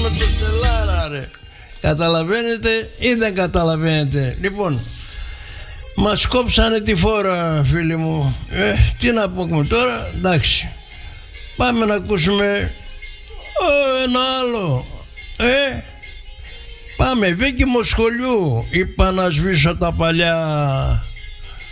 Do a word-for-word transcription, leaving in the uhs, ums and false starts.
με το Στελάρα, ρε. Καταλαβαίνετε ή δεν καταλαβαίνετε? Λοιπόν, μας κόψανε τη φόρα, φίλοι μου. Ε, τι να πούμε τώρα, εντάξει. Πάμε να ακούσουμε ε, ένα άλλο. Ε, πάμε, Βίκη Μοσχολιού. Είπα να σβήσω τα παλιά.